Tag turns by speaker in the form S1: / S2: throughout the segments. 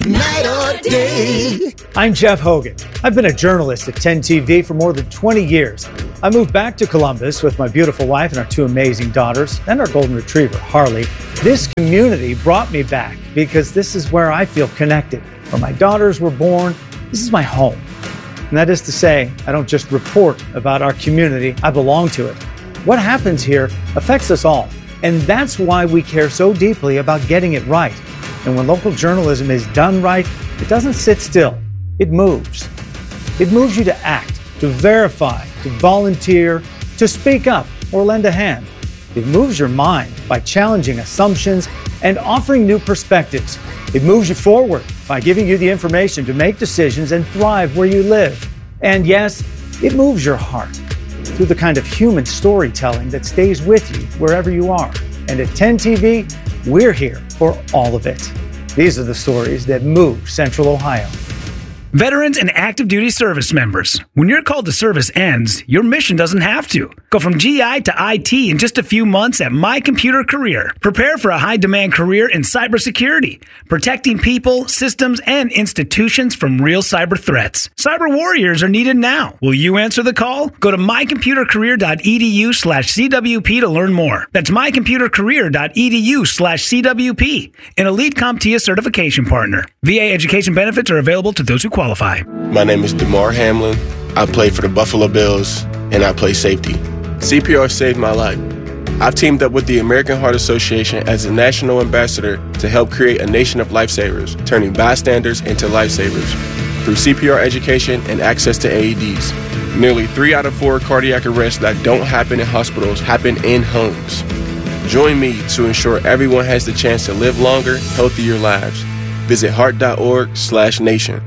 S1: night or day.
S2: I'm Jeff Hogan. I've been a journalist at 10 TV for more than 20 years. I moved back to Columbus with my beautiful wife and our two amazing daughters and our golden retriever, Harley. This community brought me back because this is where I feel connected. Where my daughters were born, this is my home. And that is to say, I don't just report about our community, I belong to it. What happens here affects us all. And that's why we care so deeply about getting it right. And when local journalism is done right, it doesn't sit still. It moves. It moves you to act, to verify, to volunteer, to speak up or lend a hand. It moves your mind by challenging assumptions and offering new perspectives. It moves you forward by giving you the information to make decisions and thrive where you live. And yes, it moves your heart through the kind of human storytelling that stays with you wherever you are. And at 10 TV, we're here for all of it. These are the stories that move Central Ohio.
S3: Veterans and active duty service members, when your call to service ends, your mission doesn't have to. Go from GI to IT in just a few months at My Computer Career. Prepare for a high-demand career in cybersecurity, protecting people, systems, and institutions from real cyber threats. Cyber warriors are needed now. Will you answer the call? Go to mycomputercareer.edu/CWP to learn more. That's mycomputercareer.edu/CWP, an Elite CompTIA certification partner. VA education benefits are available to those who qualify.
S4: My name is DeMar Hamlin. I play for the Buffalo Bills, and I play safety. CPR saved my life. I've teamed up with the American Heart Association as a national ambassador to help create a nation of lifesavers, turning bystanders into lifesavers through CPR education and access to AEDs. Nearly 3 out of 4 cardiac arrests that don't happen in hospitals happen in homes. Join me to ensure everyone has the chance to live longer, healthier lives. Visit heart.org/nation.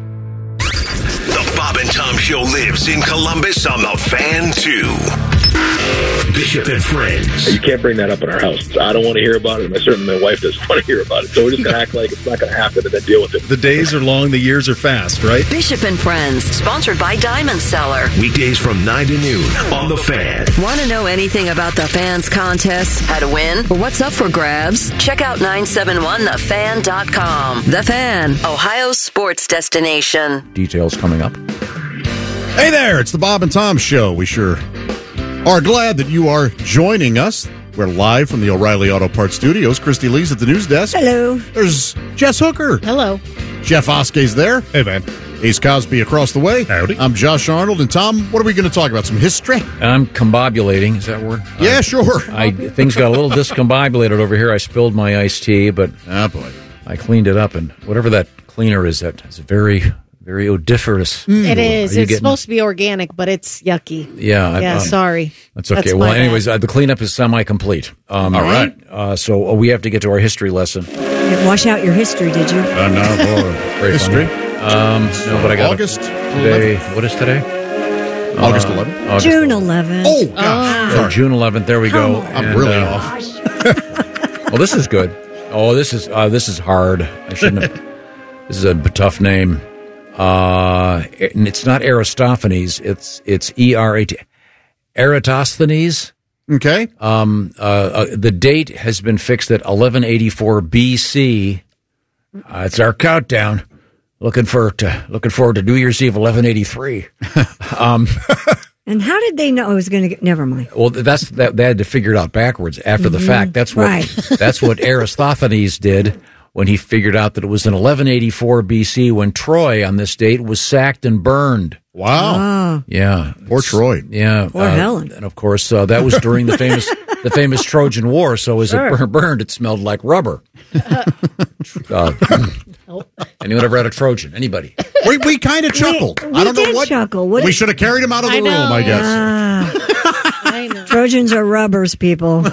S5: The Bob and Tom Show lives in Columbus on the Fan 2. Bishop and Friends.
S6: You can't bring that up in our house. I don't want to hear about it, and certainly my wife doesn't want to hear about it. So we're just going to act like it's not going to happen and then deal with it.
S7: The days are long, the years are fast, right?
S8: Bishop and Friends, sponsored by Diamond Seller.
S5: Weekdays from 9 to noon on The Fan.
S8: Want to know anything about the Fan's contests, how to win, or what's up for grabs? Check out 971thefan.com. The Fan, Ohio's sports destination.
S9: Details coming up.
S7: Hey there, it's the Bob and Tom Show. We sure are glad that you are joining us. We're live from the O'Reilly Auto Parts Studios. Christy Lee's at the news desk.
S10: Hello.
S7: There's Jess Hooker.
S10: Hello.
S7: Jeff Oskey's there.
S11: Hey, man.
S7: Ace Cosby across the way.
S11: Howdy.
S7: I'm Josh Arnold. And Tom, what are we going to talk about? Some history?
S9: I'm combobulating. Is that a word?
S7: Yeah, sure.
S9: Things got a little discombobulated over here. I spilled my iced tea, but
S7: boy,
S9: I cleaned it up. And whatever that cleaner is, that is very odoriferous.
S10: It is. It's supposed to be organic, but it's yucky.
S9: Yeah.
S10: Sorry.
S9: That's okay. Well, anyways, the cleanup is semi-complete.
S7: All right.
S9: So we have to get to our history lesson.
S10: Wash out your history, did you?
S7: No, boy.
S9: History? No, but I got
S7: August
S9: today.
S7: 11th.
S9: What is today?
S7: August 11th?
S10: June 11th.
S7: Oh, gosh.
S9: So June 11th. There we go.
S7: I'm really off.
S9: Well, this is good. Oh, this is hard. I shouldn't have. This is a tough name. And it's not Aristophanes. It's E-R-A-T. Eratosthenes.
S7: Okay.
S9: The date has been fixed at 1184 BC. It's our countdown. Looking forward to New Year's Eve, 1183.
S10: And how did they know it was going to get? Never mind.
S9: Well, they had to figure it out backwards after the fact. That's what Aristophanes did when he figured out that it was in 1184 BC when Troy on this date was sacked and burned.
S7: Wow.
S9: Yeah.
S7: Poor Troy.
S9: Yeah.
S10: Poor Helen.
S9: And of course, that was during the famous Trojan War. So as it burned, it smelled like rubber. Anyone ever had a Trojan? Anybody?
S7: We kind of chuckled. I don't know what.
S10: Chuckle.
S7: We should have carried him out of the room, I guess.
S10: I know. Trojans are rubbers, people.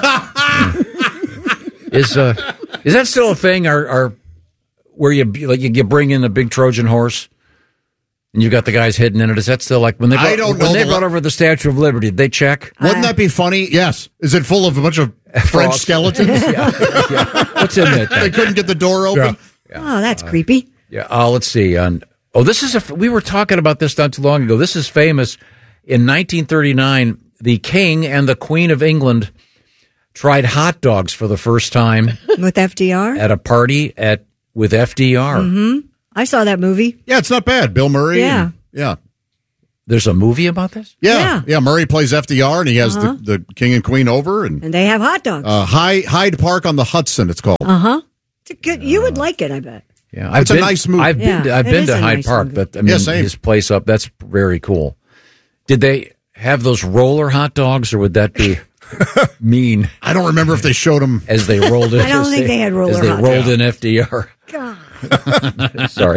S9: Is that still a thing? Or where you bring in a big Trojan horse and you got the guys hidden in it? Is that still like when they brought over the Statue of Liberty? Did they check?
S7: Wouldn't that be funny? Yes. Is it full of a bunch of French skeletons?
S9: Yeah. What's in it?
S7: They couldn't get the door open.
S9: Yeah.
S10: Oh, that's creepy.
S9: Yeah. Let's see. We were talking about this not too long ago. This is famous. In 1939, the King and the Queen of England tried hot dogs for the first time
S10: with FDR
S9: at a party at with FDR.
S10: Mm-hmm. I saw that movie.
S7: Yeah, it's not bad. Bill Murray.
S10: Yeah.
S7: Yeah.
S9: There's a movie about this?
S7: Yeah. Murray plays FDR, and he has the king and queen over. And
S10: they have hot dogs.
S7: Hyde Park on the Hudson, it's called.
S10: It's good. You would like it, I bet.
S9: Yeah,
S7: it's a nice movie.
S9: I've been to Hyde Park, but I mean, his place up, that's very cool. Did they have those roller hot dogs, or would that be mean?
S7: I don't remember if they showed them
S9: as they rolled in.
S10: I don't think they had roller hot dogs.
S9: As they rolled in FDR.
S10: God.
S9: Sorry.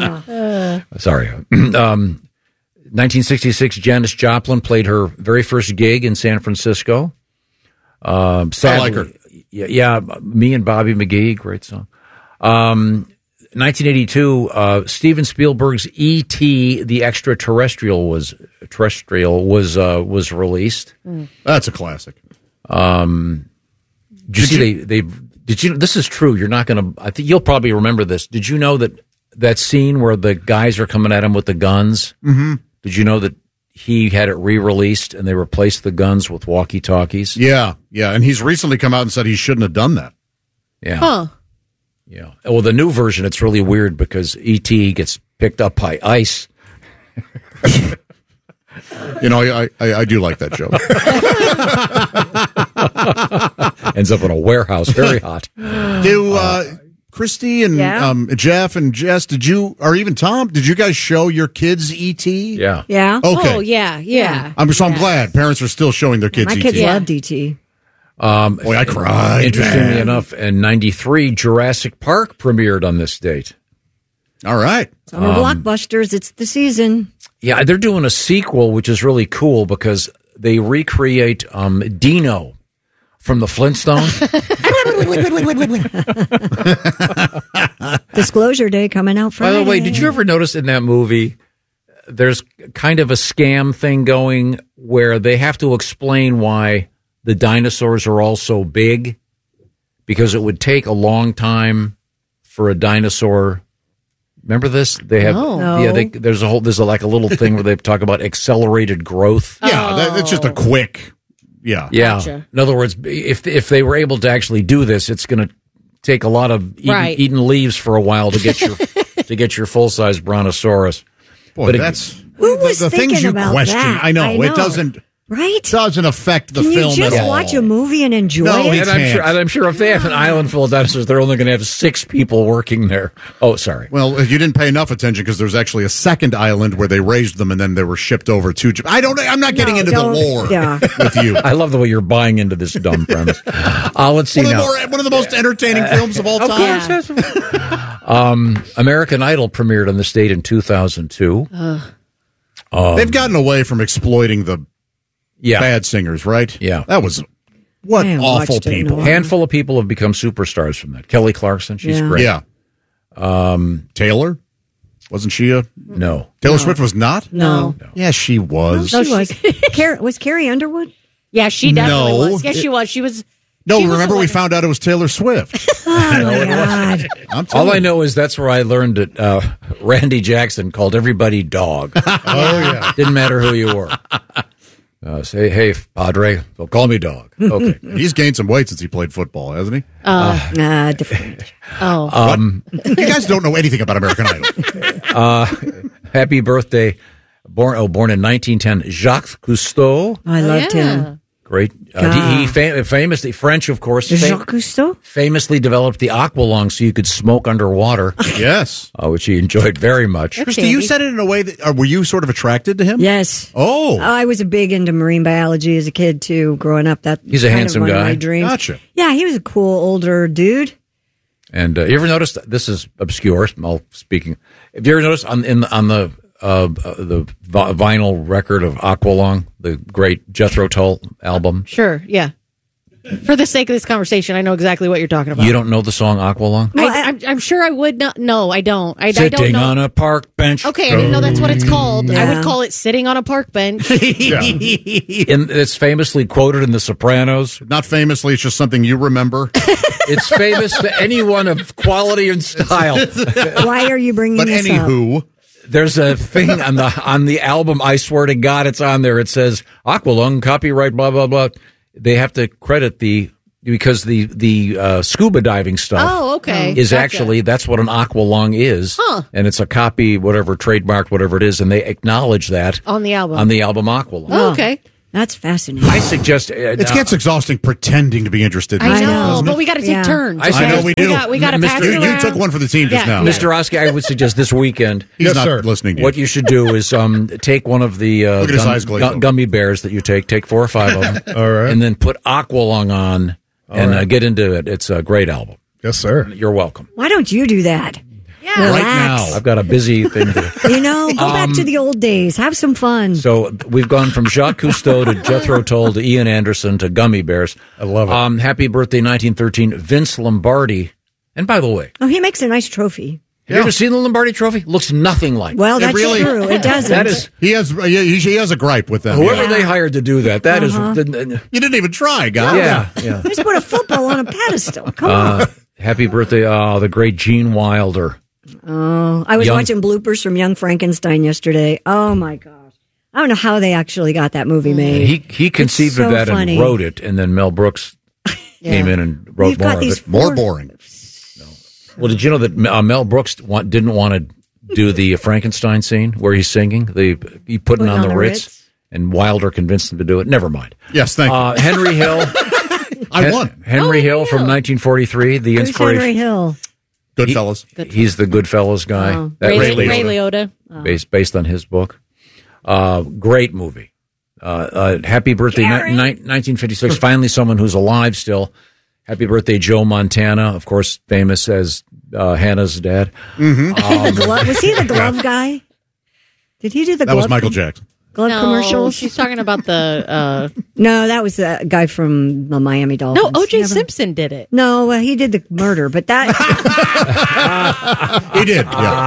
S9: Sorry. 1966, Janis Joplin played her very first gig in San Francisco. Sadly,
S7: I like her.
S9: Yeah, Me and Bobby McGee, great song. 1982, Steven Spielberg's E.T. the Extraterrestrial was released.
S7: That's a classic.
S9: Did you see did you? This is true. You're not going to. I think you'll probably remember this. Did you know that scene where the guys are coming at him with the guns?
S7: Mm-hmm.
S9: Did you know that he had it re-released and they replaced the guns with walkie-talkies?
S7: Yeah, and he's recently come out and said he shouldn't have done that.
S9: Yeah. Huh. Yeah. Well, the new version, it's really weird because E.T. gets picked up by ice.
S7: You know, I do like that joke.
S9: Ends up in a warehouse, very hot.
S7: Christy and Jeff and Jess, or even Tom, did you guys show your kids E.T.?
S9: Yeah.
S10: Yeah.
S7: Okay.
S11: Oh, yeah.
S7: I'm glad parents are still showing their kids
S10: My
S7: E.T.
S10: kids loved E.T.
S7: Boy, I cried.
S9: Interestingly enough, in 93, Jurassic Park premiered on this date.
S7: All right.
S10: Summer blockbusters, it's the season.
S9: Yeah, they're doing a sequel, which is really cool because they recreate Dino from the Flintstones.
S10: Disclosure Day coming out Friday.
S9: By the way, did you ever notice in that movie there's kind of a scam thing going where they have to explain why the dinosaurs are all so big? Because it would take a long time for a dinosaur. Remember this? They have there's like a little thing where they talk about accelerated growth.
S7: Yeah, that's just a quick. Yeah.
S11: Gotcha.
S9: In other words, if they were able to actually do this, it's going to take a lot of eating leaves for a while to get your to get your full size brontosaurus.
S7: Boy,
S9: but
S7: that's
S10: who was
S7: the
S10: thinking
S7: things you
S10: about
S7: question.
S10: that?
S7: I know it doesn't.
S10: Right?
S7: Doesn't affect the
S10: Can
S7: film
S10: you just
S7: at all.
S10: watch a movie and enjoy it?
S9: And I'm sure if they have an island full of dinosaurs, they're only going to have 6 people working there. Oh, sorry.
S7: Well, you didn't pay enough attention because there's actually a second island where they raised them and then they were shipped over to Japan. I'm not getting into the lore with you.
S9: I love the way you're buying into this dumb premise. Let's see now.
S7: One of the most entertaining films of all time.
S9: Of course. American Idol premiered on this date in 2002.
S7: They've gotten away from exploiting the bad singers, right?
S9: Yeah.
S7: That was awful people.
S9: A handful of people have become superstars from that. Kelly Clarkson, she's great.
S7: Yeah. Taylor? Wasn't she
S9: No.
S7: Taylor Swift was not?
S10: No.
S7: Yeah, she was.
S10: No, she was. Was Carrie Underwood?
S11: Yeah, she definitely was. Yes,
S7: she
S11: was. She was.
S7: No, remember we found out it was Taylor Swift.
S10: God.
S9: All I know is that's where I learned that Randy Jackson called everybody dog.
S7: Yeah.
S9: Didn't matter who you were. Say, hey, Padre, they'll call me dog. Okay.
S7: He's gained some weight since he played football, hasn't he?
S10: Different.
S7: You guys don't know anything about American Idol.
S9: Happy birthday. Born in 1910, Jacques Cousteau.
S10: I loved him.
S9: Great. He famously, French, of course,
S10: Jacques Cousteau?
S9: famously developed the aqualung so you could smoke underwater.
S7: Yes.
S9: Which he enjoyed very much.
S7: Christy, you said it in a way that, were you sort of attracted to him?
S10: Yes.
S7: Oh.
S10: I was big into marine biology as a kid, too, growing up.
S9: He's a handsome
S10: one
S9: guy.
S10: Of my dreams.
S7: Gotcha.
S10: Yeah, he was a cool older dude.
S9: And you ever noticed, this is obscure, have you ever noticed on the vinyl record of Aqualung, the great Jethro Tull album?
S11: Sure, yeah. For the sake of this conversation, I know exactly what you're talking about.
S9: You don't know the song Aqualung?
S11: I'm sure I would not. No, I don't. I
S9: Sitting
S11: don't know.
S9: on a park bench.
S11: Okay, I didn't know that's what it's called.
S10: Yeah.
S11: I would call it sitting on a park bench.
S9: It's famously quoted in The Sopranos.
S7: Not famously, it's just something you remember.
S9: It's famous to anyone of quality and style.
S10: Why are you bringing this up?
S7: Anywho.
S9: There's a thing on the album, I swear to God, it's on there. It says Aqualung, copyright, blah, blah, blah. They have to credit the because the scuba diving stuff
S11: Oh, okay.
S9: is
S11: Gotcha.
S9: actually, that's what an aqualung is.
S11: Huh.
S9: And it's a copy, whatever, trademarked, whatever it is, and they acknowledge that
S11: On the album.
S9: Aqualung.
S11: Oh, okay.
S10: That's fascinating.
S9: I suggest...
S7: It gets exexhausting pretending to be interested.
S11: I know,
S7: doesn't
S11: but
S7: it?
S11: we got to take turns.
S7: I know we do.
S11: We got to pass it
S7: You
S11: around.
S7: took one for the team just now.
S9: Mr. Oski, I would suggest this weekend.
S7: He's not listening to you.
S9: What you should do is take one of the
S7: Look at his eyes glaze over.
S9: gummy bears that you take 4 or 5 of them,
S12: All right.
S9: and then put Aqualung on and
S12: right.
S9: get into it. It's a great album.
S12: Yes, sir.
S9: You're welcome.
S10: Why don't you do that? Yeah.
S9: Right now, I've got a busy thing to do.
S10: Go back to the old days. Have some fun.
S9: So we've gone from Jacques Cousteau to Jethro Tull to Ian Anderson to gummy bears.
S12: I love it.
S9: Happy birthday, 1913, Vince Lombardi. And by the way,
S10: Oh, he makes a nice trophy.
S9: have you ever seen the Lombardi Trophy? Looks nothing like
S10: Well,
S9: it.
S10: that's true. It doesn't.
S9: That is
S7: He has a gripe with them.
S9: whoever
S10: Yeah.
S9: they hired to do that. That is
S7: You didn't even try, guy.
S9: yeah.
S10: Just put a football on a pedestal. Come on.
S9: Happy birthday, the great Gene Wilder.
S10: Oh, I was
S9: Young-
S10: watching bloopers from Young Frankenstein yesterday. Oh my gosh. I don't know how they actually got that movie made.
S9: He conceived
S10: so
S9: of that
S10: funny.
S9: and wrote it, and then Mel Brooks came in and wrote
S10: We've
S9: more
S10: got
S9: of
S10: these
S9: it.
S7: More boring.
S9: Well, did you know that Mel Brooks didn't want to do the Frankenstein scene where he's singing? He putting on the Ritz, and Wilder convinced him to do it. Never mind.
S7: Yes, thank you.
S9: Henry Hill.
S7: I won.
S9: Henry Hill from 1943, the
S10: Who's
S9: inspiration.
S10: Henry Hill?
S7: Goodfellas.
S9: He's the Goodfellas guy.
S11: Oh.
S9: That
S11: Ray
S9: Ray
S11: Liotta.
S9: based on his book. Great movie. Happy birthday, 1956. Finally, someone who's alive still. Happy birthday, Joe Montana, of course, famous as Hannah's dad.
S10: Mm-hmm. Was he the glove guy? Did he do the
S7: That
S10: glove?
S7: was Michael Jackson.
S10: Glove commercials?
S11: She's talking about the.
S10: No, that was the guy from the Miami Dolphins.
S11: No, O.J. Simpson did it.
S10: No, he did the murder, but that.
S7: He did.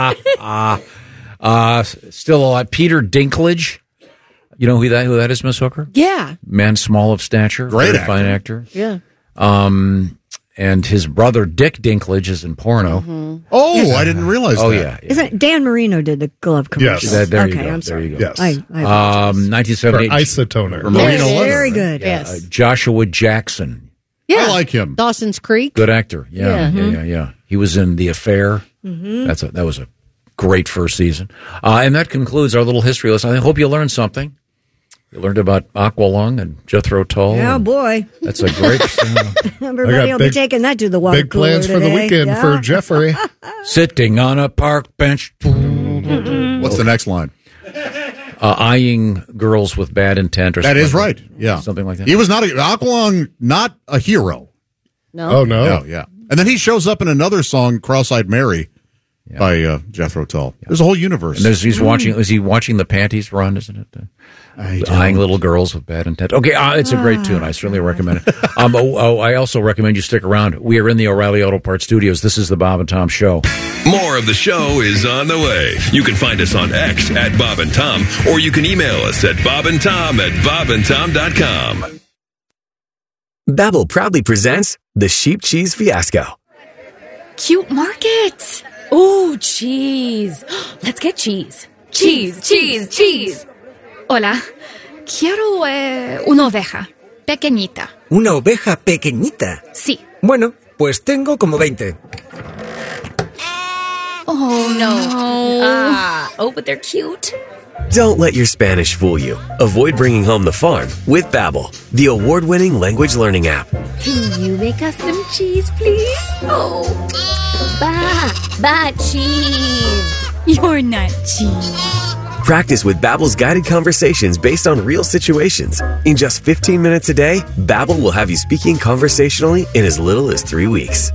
S7: Yeah.
S9: Still alive. Peter Dinklage. You know who that is, Miss Hooker?
S11: Yeah.
S9: Man small of stature.
S7: Great
S9: very
S7: actor.
S9: fine actor.
S11: Yeah.
S9: And his brother Dick Dinklage is in porno.
S11: Mm-hmm.
S7: Oh, I didn't realize
S9: Oh,
S7: that.
S9: yeah.
S10: Isn't Dan Marino did the glove commercials?
S12: Yes.
S9: There
S10: okay,
S9: you go.
S10: I'm
S9: There
S10: sorry.
S9: you go.
S12: Yes.
S10: I apologize.
S9: 1978.
S12: For isotoner.
S9: For Marino
S10: Yes,
S9: Leather,
S10: very
S9: right?
S10: good.
S11: Yes.
S9: Joshua Jackson.
S11: Yeah.
S7: I like him.
S11: Dawson's Creek.
S9: Good actor. Yeah. He was in The Affair.
S10: Mm-hmm.
S9: That was a great first season. And that concludes our little history lesson. I hope you learned something. You learned about Aqualung and Jethro Tull.
S10: Oh,
S9: and
S10: boy.
S9: That's a great
S10: Everybody will be taking that to the water
S12: Big plans
S10: cooler
S12: for the
S10: today.
S12: weekend
S10: Yeah.
S12: for Jeffrey.
S9: sitting on a park bench.
S7: What's the next line?
S9: Eyeing girls with bad intent. Or
S7: That
S9: something
S7: is
S9: like
S7: right. Yeah.
S9: Something like that.
S7: He was not Aqualung, not a hero.
S11: No.
S12: Oh, no.
S7: No, yeah. And then he shows up in another song, Cross-Eyed Mary, by Jethro Tull. There's a whole universe.
S9: And he's watching. Is he watching the panties run? Isn't it? Eyeing little girls with bad intent. Okay, it's a great tune. I certainly recommend it. I also recommend you stick around. We are in the O'Reilly Auto Parts studios. This is the Bob and Tom Show.
S5: More of the show is on the way. You can find us on X at Bob and Tom, or you can email us at bobandtom@bobandtom.com.
S13: Babbel proudly presents the Sheep Cheese Fiasco.
S14: Cute market. Ooh, cheese. Let's get cheese. Cheese, cheese, cheese. Hola. Quiero una oveja. Pequeñita.
S15: ¿Una oveja pequeñita?
S14: Sí.
S15: Bueno, pues tengo como 20.
S14: Oh, no. But they're cute.
S13: Don't let your Spanish fool you. Avoid bringing home the farm with Babbel, the award-winning language learning app.
S14: Can you make us some cheese, please? Oh. Ba cheese. You're not cheese.
S13: Practice with Babbel's guided conversations based on real situations. In just 15 minutes a day, Babbel will have you speaking conversationally in as little as 3 weeks.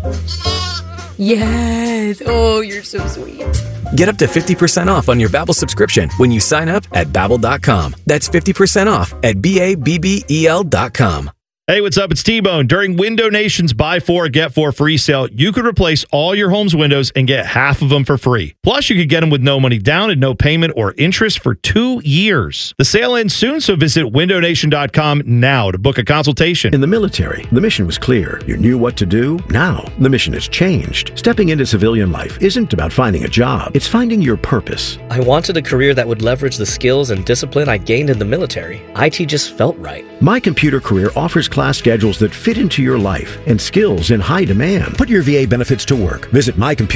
S14: Yes. Oh, you're so sweet.
S13: Get up to 50% off on your Babbel subscription when you sign up at Babbel.com. That's 50% off at BABBEL.com.
S16: Hey, what's up? It's T-Bone. During Window Nation's Buy 4, Get 4 free sale, you could replace all your home's windows and get half of them for free. Plus, you could get them with no money down and no payment or interest for 2 years. The sale ends soon, so visit windownation.com now to book a consultation.
S17: In the military, the mission was clear. You knew what to do. Now, the mission has changed. Stepping into civilian life isn't about finding a job. It's finding your purpose.
S18: I wanted a career that would leverage the skills and discipline I gained in the military. IT just felt right.
S17: My Computer Career offers world-class schedules that fit into your life and skills in high demand. Put your VA benefits to work. Visit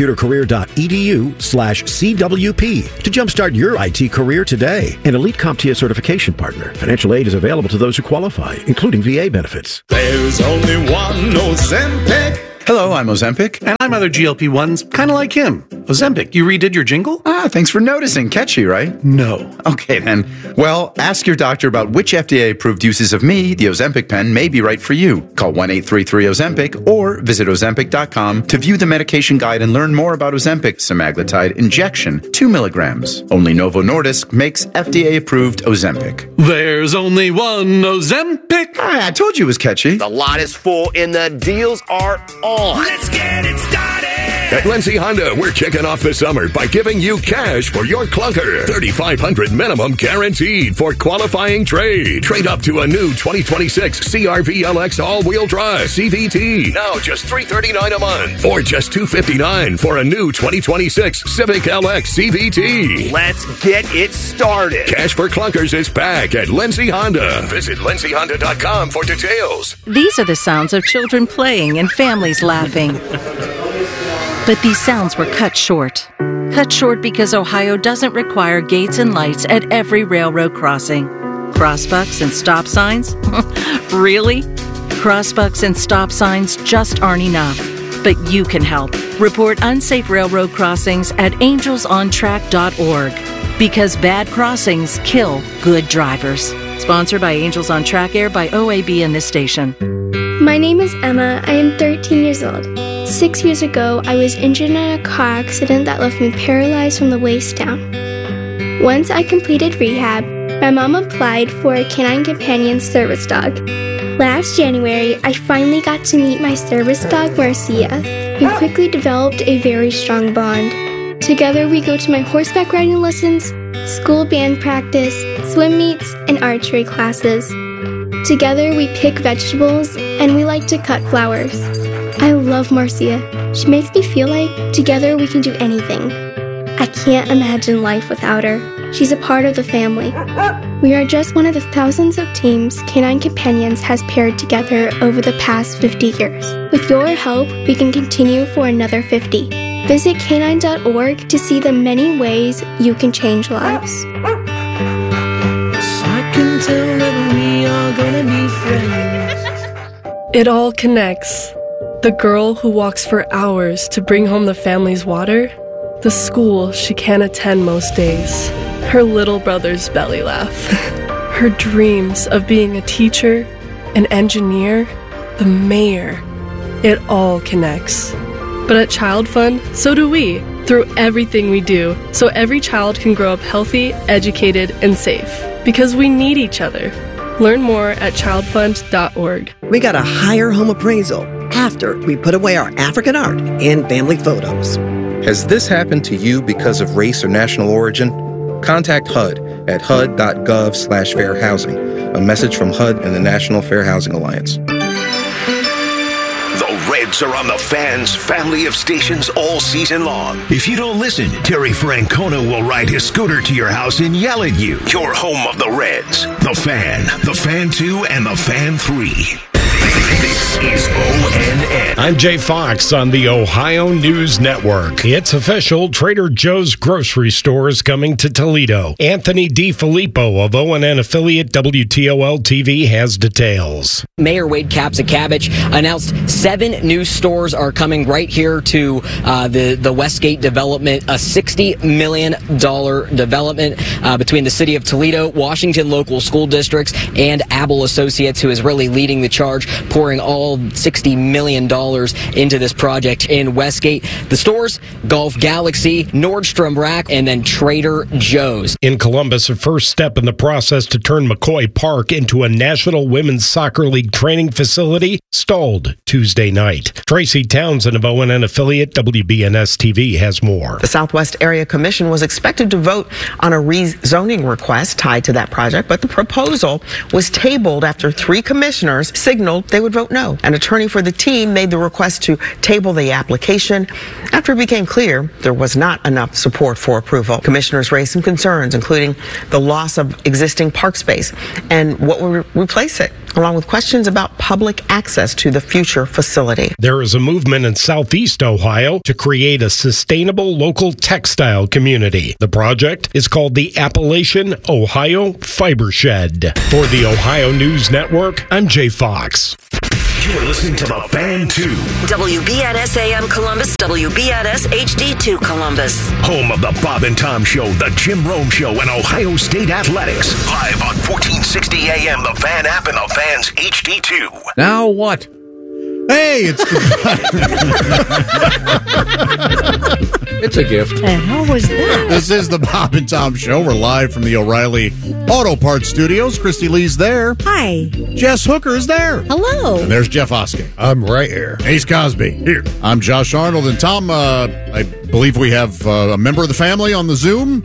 S17: mycomputercareer.edu/CWP to jumpstart your IT career today. An Elite CompTIA certification partner. Financial aid is available to those who qualify, including VA benefits.
S1: There's only one Ozempic.
S12: Hello, I'm Ozempic, and I'm other GLP-1s, kind of like him. Ozempic, you redid your jingle? Thanks for noticing. Catchy, right? No. Okay, then. Well, ask your doctor about which FDA-approved uses of me, the Ozempic pen, may be right for you. Call 1-833-OZEMPIC or visit Ozempic.com to view the medication guide and learn more about Ozempic semaglutide injection, 2 milligrams. Only Novo Nordisk makes FDA-approved Ozempic. There's only one Ozempic. I told you it was catchy.
S5: The lot is full and the deals are on. Let's get it started.
S18: At Lindsay Honda, we're kicking off the summer by giving you cash for your clunker. $3,500 minimum guaranteed for qualifying trade. Trade up to a new 2026 CR-V LX all-wheel drive CVT. Now just $339 a month. Or just $259 for a new 2026 Civic LX CVT.
S5: Let's get it started.
S18: Cash for clunkers is back at Lindsay Honda. Visit lindsayhonda.com for details.
S19: These are the sounds of children playing and families laughing. But these sounds were cut short. Cut short because Ohio doesn't require gates and lights at every railroad crossing. Crossbucks and stop signs? Really? Crossbucks and stop signs just aren't enough. But you can help. Report unsafe railroad crossings at angelsontrack.org. Because bad crossings kill good drivers. Sponsored by Angels on Track, aired by OAB and this station.
S20: My name is Emma. I am 13 years old. 6 years ago, I was injured in a car accident that left me paralyzed from the waist down. Once I completed rehab, my mom applied for a Canine Companion service dog. Last January, I finally got to meet my service dog, Marcia. We quickly developed a very strong bond. Together, we go to my horseback riding lessons, school band practice, swim meets, and archery classes. Together, we pick vegetables, and we like to cut flowers. I love Marcia. She makes me feel like together we can do anything. I can't imagine life without her. She's a part of the family. We are just one of the thousands of teams Canine Companions has paired together over the past 50 years. With your help, we can continue for another 50. Visit canine.org to see the many ways you can change lives.
S21: I can tell that we are gonna be friends. It all connects. The girl who walks for hours to bring home the family's water, the school she can't attend most days, her little brother's belly laugh, her dreams of being a teacher, an engineer, the mayor. It all connects. But at Child Fund, so do we, through everything we do, so every child can grow up healthy, educated, and safe. Because we need each other. Learn more at childfund.org.
S22: We got a higher home appraisal after we put away our African art and family photos.
S23: Has this happened to you because of race or national origin? Contact HUD at hud.gov/fair housing. A message from HUD and the National Fair Housing Alliance.
S5: The Reds are on the Fan's family of stations all season long. If you don't listen, Terry Francona will ride his scooter to your house and yell at you. Your home of the Reds. The Fan, the Fan 2, and the Fan 3. This is ONN.
S24: I'm Jay Fox on the Ohio News Network. It's official. Trader Joe's grocery store is coming to Toledo. Anthony DiFilippo of ONN affiliate WTOL-TV has details.
S25: Mayor Wade Kapsakabbage announced 7 new stores are coming right here to the Westgate development, a $60 million development between the city of Toledo, Washington local school districts, and Abel Associates, who is really leading the charge, pouring all $60 million into this project in Westgate. The stores, Golf Galaxy, Nordstrom Rack, and then Trader Joe's.
S24: In Columbus, a first step in the process to turn McCoy Park into a National Women's Soccer League training facility stalled Tuesday night. Tracy Townsend of ONN affiliate WBNS-TV has more.
S26: The Southwest Area Commission was expected to vote on a rezoning request tied to that project, but the proposal was tabled after 3 commissioners signaled they would vote no. An attorney for the team made the request to table the application after it became clear there was not enough support for approval. Commissioners raised some concerns, including the loss of existing park space and what would replace it. along with questions about public access to the future facility.
S24: There is a movement in Southeast Ohio to create a sustainable local textile community. The project is called the Appalachian Ohio Fiber Shed. For the Ohio News Network, I'm Jay Fox.
S5: You're listening to The Fan 2.
S2: WBNS AM Columbus, WBNS HD2 Columbus.
S5: Home of the Bob and Tom Show, the Jim Rome Show, and Ohio State Athletics. Live on 1460 AM, the Fan app, and the Fan's HD2.
S9: Now what?
S7: Hey, it's
S9: It's a gift.
S3: The hell was that?
S7: This is the Bob and Tom Show. We're live from the O'Reilly Auto Parts Studios. Christy Lee's there.
S3: Hi.
S7: Jess Hooker is there.
S11: Hello.
S7: And there's Jeff Oskey.
S4: I'm right here.
S7: Ace Cosby. Here. I'm Josh Arnold. And Tom, I believe we have a member of the family on the Zoom.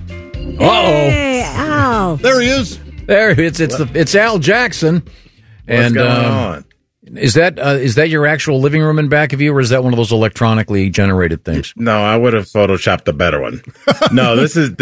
S3: Hey, Al.
S7: There he is.
S9: There, it's Al Jackson.
S4: What's going on?
S9: Is that your actual living room in back of you, or is that one of those electronically generated things?
S4: No, I would have photoshopped a better one. No, this is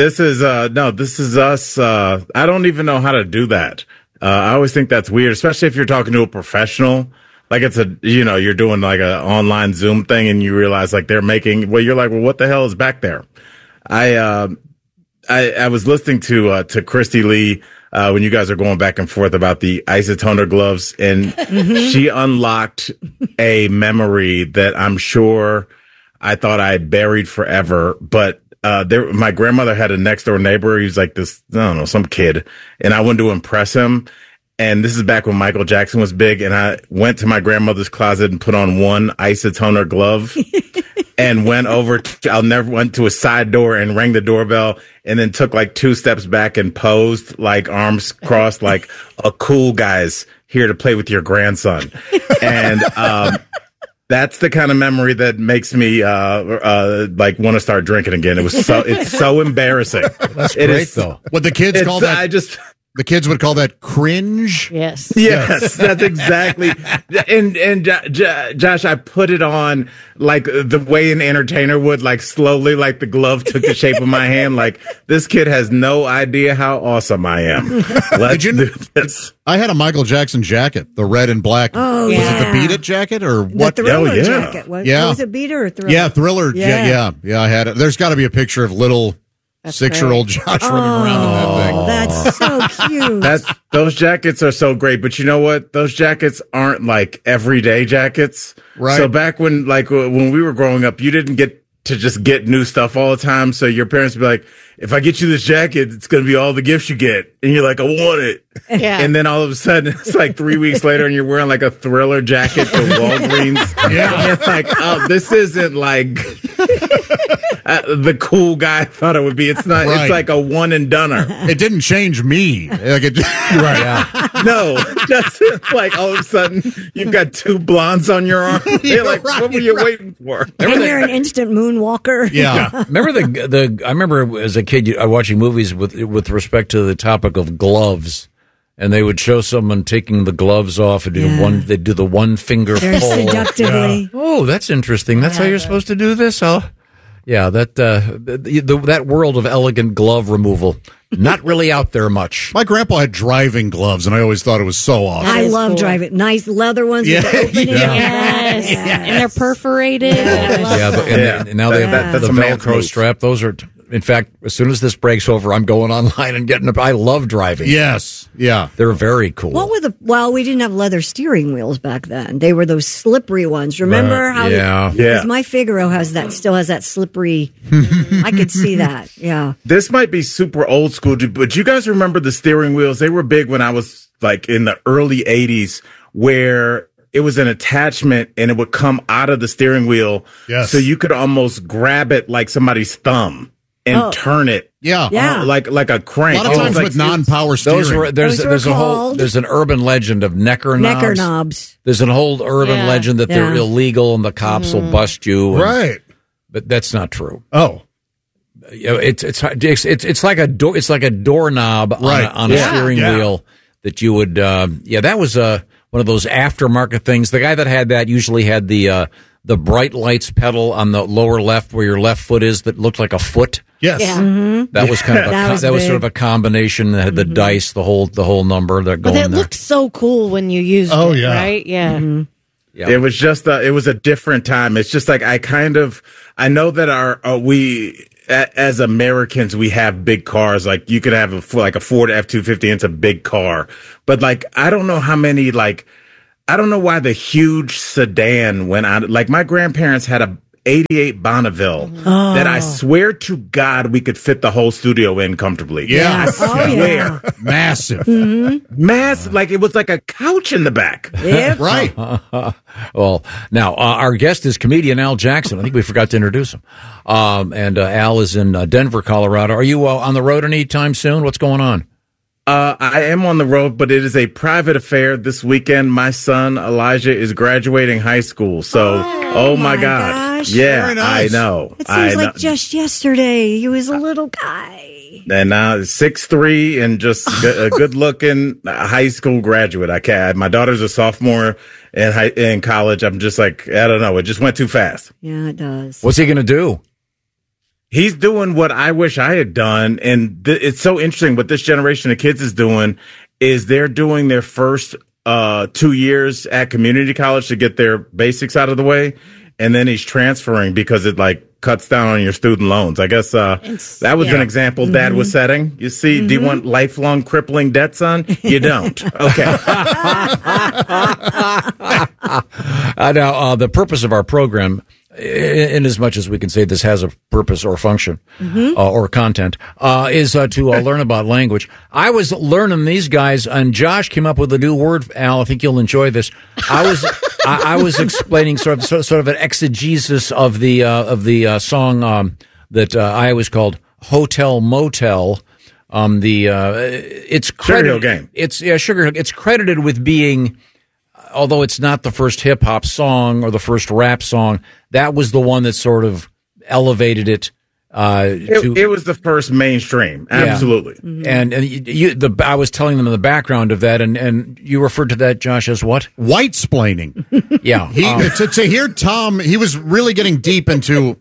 S4: us. I don't even know how to do that. I always think that's weird, especially if you're talking to a professional. Like it's you're doing like an online Zoom thing, and you realize like they're making. Well, you're like, well, what the hell is back there? I was listening to Christy Lee. When you guys are going back and forth about the isotoner gloves, and she unlocked a memory that I'm sure I thought I had buried forever. But my grandmother had a next door neighbor. He was like this, I don't know, some kid, and I wanted to impress him. And this is back when Michael Jackson was big, and I went to my grandmother's closet and put on one isotoner glove. And went to a side door and rang the doorbell, and then took like 2 steps back and posed like arms crossed, like a cool guy's here to play with your grandson. And that's the kind of memory that makes me like want to start drinking again. It's so embarrassing.
S9: That's great though.
S7: What the kids call that? The kids would call that cringe.
S11: Yes.
S4: Yes, that's exactly. And Josh, I put it on like the way an entertainer would, like slowly, like the glove took the shape of my hand. Like this kid has no idea how awesome I am. Let's do this.
S7: I had a Michael Jackson jacket, the red and black.
S3: Oh,
S7: was
S3: yeah.
S7: it the Beat It jacket or what?
S3: The Thriller
S4: yeah.
S3: jacket. Was it Beat It or Thriller?
S7: Yeah, Thriller. Yeah, I had it. There's got to be a picture of little 6-year-old Josh running around in that thing.
S3: That's so cute.
S4: Those jackets are so great, but you know what? Those jackets aren't like everyday jackets.
S7: Right.
S4: So back when we were growing up, you didn't get to just get new stuff all the time. So your parents would be like, if I get you this jacket, it's going to be all the gifts you get. And you're like, I want it.
S11: Yeah.
S4: And then all of a sudden, it's like 3 weeks later and you're wearing like a Thriller jacket to Walgreens.
S7: Yeah.
S4: And you're like, oh, this isn't like the cool guy I thought it would be. It's not,
S7: Right.
S4: It's like a one and doneer.
S7: It didn't change me. Like it,
S4: Right. Yeah. No, just like all of a sudden you've got 2 blondes on your arm. You're like, what were you waiting for?
S3: And you're an instant moonwalker.
S7: Yeah.
S9: Remember I remember as a kid watching movies with respect to the topic of gloves. And they would show someone taking the gloves off and they'd do the one finger
S3: Very
S9: pull.
S3: seductively.
S9: Yeah. Oh, that's interesting. That's how you're supposed to do this? Yeah, that world of elegant glove removal, not really out there much.
S7: My grandpa had driving gloves, and I always thought it was so awesome.
S3: I love driving. Nice leather ones with the opening.
S11: Yes. And they're perforated.
S9: And now they have the Velcro strap. Those are, in fact, as soon as this breaks over, I'm going online and getting I love driving.
S7: Yes. Yeah.
S9: They're very cool.
S3: What were we didn't have leather steering wheels back then. They were those slippery ones. Remember how? Because my Figaro still has that slippery. I could see that. Yeah.
S4: This might be super old school, but you guys remember the steering wheels? They were big when I was like in the early 80s, where it was an attachment and it would come out of the steering wheel.
S7: Yes.
S4: So you could almost grab it like somebody's thumb and turn it.
S7: Yeah.
S4: Like a crank.
S7: A lot of times with non-power steering.
S9: There's an urban legend of necker knobs.
S3: Necker knobs.
S9: There's an old urban legend that they're illegal and the cops will bust you.
S7: Right.
S9: But that's not true.
S7: Oh.
S9: It's like a door. It's like a doorknob on a steering wheel that you would. That was one of those aftermarket things. The guy that had that usually had the the bright lights pedal on the lower left where your left foot is that looked like a foot.
S7: Yes.
S3: Yeah. Mm-hmm.
S9: That was kind of that was sort of a combination that had the dice, the whole number that going
S11: But that
S9: there.
S11: looked so cool when you used it, right? Yeah.
S3: Mm-hmm.
S4: Yeah. It was just it was a different time. It's just like I know that we as Americans we have big cars. Like you could have a Ford F-250. It's a big car, but like I don't know how many I don't know why the huge sedan went out. Like my grandparents had a 88 Bonneville that I swear to God we could fit the whole studio in comfortably.
S7: Yeah.
S4: I swear.
S7: Massive.
S4: Massive. Like it was like a couch in the back.
S3: Yep.
S7: Right.
S9: Well, now our guest is comedian Al Jackson. I think we forgot to introduce him. And Al is in Denver, Colorado. Are you on the road anytime soon? What's going on?
S4: I am on the road, but it is a private affair this weekend. My son Elijah is graduating high school, so oh my God, yeah,
S3: Very nice.
S4: I know.
S3: It seems like just yesterday he was a little guy.
S4: And now 6'3" and just a good looking high school graduate. I can't. My daughter's a sophomore in college. I'm just like I don't know. It just went too fast.
S3: Yeah, it does.
S9: What's he going to do?
S4: He's doing what I wish I had done. And it's so interesting what this generation of kids is doing is they're doing their first 2 years at community college to get their basics out of the way. And then he's transferring because it cuts down on your student loans. I guess that was an example Dad was setting. You see, do you want lifelong crippling debt, son? You don't. Okay.
S9: Now, the purpose of our program, in as much as we can say this has a purpose or function or content, is to learn about language. I was learning these guys, and Josh came up with a new word. Al, I think you'll enjoy this. I was explaining sort of an exegesis of the song that I always called Hotel Motel. It's credited.
S4: Sugar Hill Gang.
S9: Sugar Hill. It's credited with being. Although it's not the first hip hop song or the first rap song, that was the one that sort of elevated it.
S4: It was the first mainstream, absolutely.
S9: Yeah. And I was telling them in the background of that, and you referred to that, Josh, as what?
S7: White-splaining.
S9: Yeah.
S7: To hear Tom, he was really getting deep into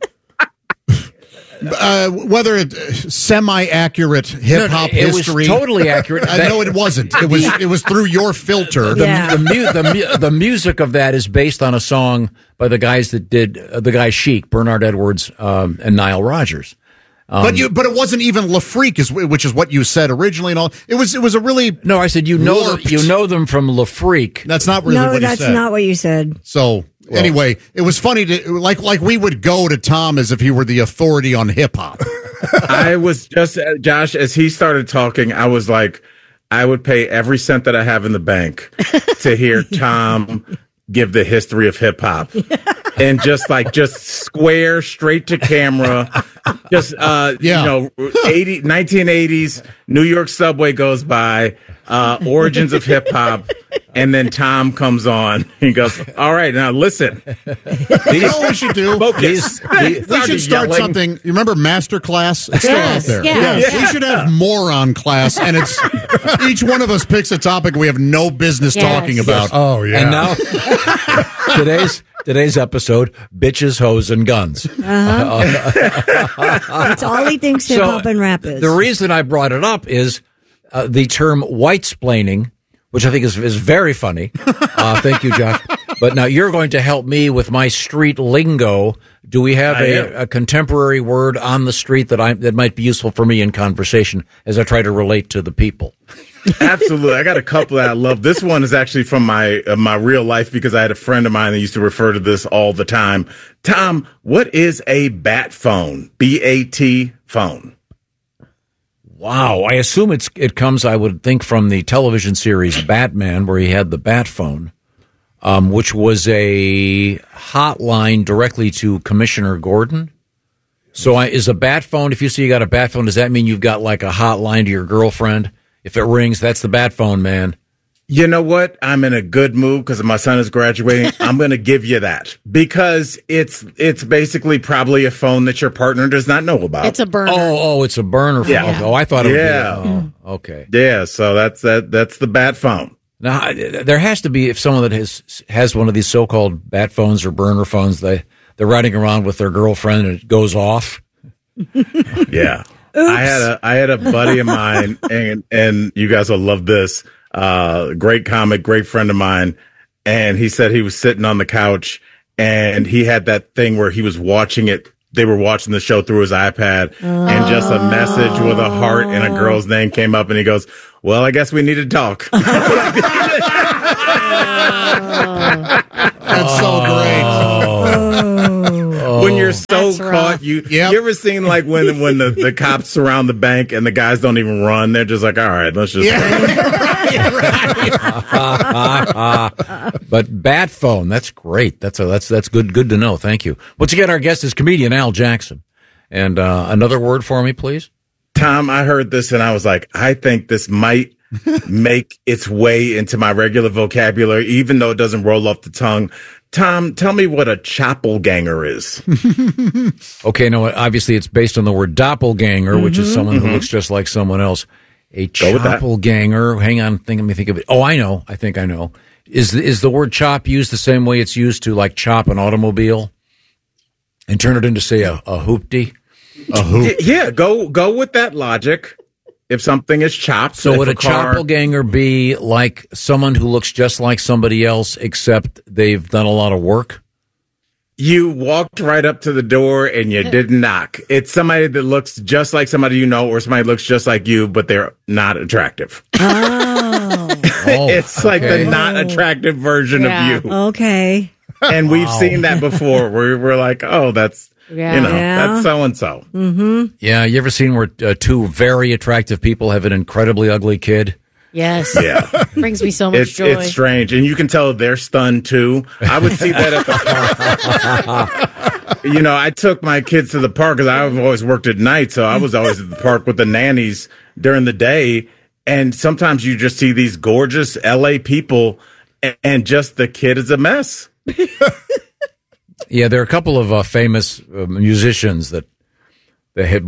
S7: whether it's semi-accurate hip-hop history.
S9: It was totally accurate.
S7: No, it wasn't. It was through your filter.
S9: The music of that is based on a song by the guys that did the guy Chic, Bernard Edwards, and Nile Rodgers.
S7: But it wasn't even La Freak, which is what you said originally, and all. It was a really
S9: no. I said you know them from La Freak.
S7: That's not really what you said.
S3: No, that's not what you said.
S7: So. Well, anyway, it was funny to like we would go to Tom as if he were the authority on hip hop.
S4: I was just Josh as he started talking. I was like, I would pay every cent that I have in the bank to hear Tom give the history of hip hop, and just square straight to camera. Just 1980s New York subway goes by, origins of hip hop. And then Tom comes on. He goes, all right, now listen.
S7: You know what we should do? We should start something. You remember Master Class? It's still out there.
S11: Yes.
S7: We should have Moron Class, and it's each one of us picks a topic we have no business talking about.
S9: Oh, yeah. And now, today's episode, bitches, hoes, and guns.
S3: That's all he thinks hip-hop and rap is.
S9: The reason I brought it up is the term white-splaining, which I think is very funny. Thank you, Josh. But now you're going to help me with my street lingo. Do we have a contemporary word on the street that might be useful for me in conversation as I try to relate to the people?
S4: Absolutely. I got a couple that I love. This one is actually from my real life because I had a friend of mine that used to refer to this all the time. Tom, what is a bat phone? BAT phone.
S9: Wow, I assume it comes, I would think, from the television series Batman, where he had the bat phone, which was a hotline directly to Commissioner Gordon. So is a bat phone, if you see you got a bat phone, does that mean you've got like a hotline to your girlfriend? If it rings, that's the bat phone, man.
S4: You know what? I'm in a good mood because my son is graduating. I'm going to give you that because it's basically probably a phone that your partner does not know about.
S11: It's a burner.
S9: Oh, it's a burner phone.
S4: Yeah.
S9: Oh, I thought it would be. Okay.
S4: Yeah, so that's the bat phone.
S9: Now, there has to be, if someone that has one of these so-called bat phones or burner phones, they're riding around with their girlfriend and it goes off.
S4: Yeah. I had a buddy of mine, and you guys will love this. Great comic, great friend of mine. And he said he was sitting on the couch and he had that thing where he was watching it. They were watching the show through his iPad and just a message with a heart and a girl's name came up and he goes, well, I guess we need to talk.
S7: That's so great.
S4: When you're so caught, you ever seen like when the cops surround the bank and the guys don't even run? They're just like, all right, let's just.
S9: But bat phone, that's great. That's good to know. Thank you. Once again, our guest is comedian Al Jackson. And another word for me, please.
S4: Tom, I heard this and I was like, I think this might make its way into my regular vocabulary, even though it doesn't roll off the tongue. Tom, tell me what a choppelganger is.
S9: Okay, no, obviously it's based on the word doppelganger, which is someone who looks just like someone else. A choppelganger. Hang on, let me think of it. Oh, I know. I think I know. Is the word chop used the same way it's used to like chop an automobile and turn it into, say, a hoopty?
S4: A hoop. Yeah, go with that logic. If something is chopped.
S9: So would a choppelganger be like someone who looks just like somebody else, except they've done a lot of work?
S4: You walked right up to the door and you didn't knock. It's somebody that looks just like somebody you know, or somebody looks just like you, but they're not attractive.
S3: Oh.
S4: It's like the not attractive version of you.
S3: Okay.
S4: And we've seen that before where we're like, oh, that's... that's so-and-so.
S3: Mm-hmm.
S9: Yeah, you ever seen where two very attractive people have an incredibly ugly kid?
S11: Yes.
S4: Yeah.
S11: Brings me so much joy.
S4: It's strange. And you can tell they're stunned, too. I would see that at the park. I took my kids to the park because I've always worked at night, so I was always at the park with the nannies during the day. And sometimes you just see these gorgeous L.A. people, and just the kid is a mess.
S9: Yeah, there are a couple of famous musicians that they had.